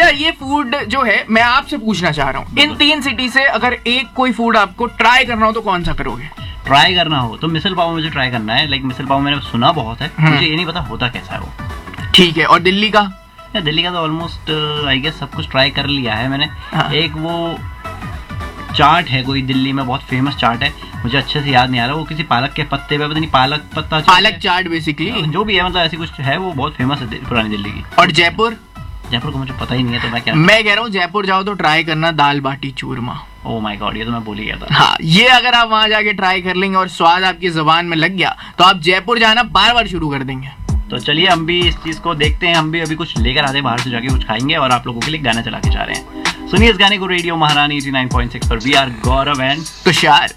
अच्छा, ये फूड जो है मैं आपसे पूछना चाह रहा हूँ, इन 3 सिटी से अगर एक कोई फूड आपको ट्राई करना हो तो कौन सा करोगे? ट्राई करना हो तो मिसल पाव मुझे ट्राई करना है। लाइक मिसल पाव मैंने सुना बहुत है, मुझे ये नहीं पता होता कैसा है वो। ठीक है, और दिल्ली का? दिल्ली का तो ऑलमोस्ट आई गेस सब कुछ ट्राई कर लिया है मैंने। हाँ। एक वो चाट है कोई दिल्ली में बहुत फेमस चाट है, मुझे अच्छे से याद नहीं आ रहा, वो किसी पालक के पत्ते पे, पता नहीं पालक पत्ता, पालक चाट बेसिकली जो भी है, मतलब ऐसी कुछ है, वो बहुत फेमस है पुरानी दिल्ली की। और जयपुर? जयपुर को मुझे पता ही नहीं है, तो मैं कह रहा हूँ जयपुर जाओ तो ट्राई करना दाल बाटी चूरमा। ओह माय गॉड, ये तो मैं भूल ही गया था। हाँ, ये अगर आप वहां जाके ट्राई कर लेंगे और स्वाद आपकी जुबान में लग गया तो आप जयपुर जाना बार बार शुरू कर देंगे। तो चलिए हम भी इस चीज को देखते हैं, हम भी अभी कुछ लेकर आते हैं बाहर से जाके, कुछ खाएंगे और आप लोगों के लिए गाना चला के जा रहे हैं। सुनिए इस गाने को रेडियो महारानी 89.6 पर। We are Gaurav and Tushar.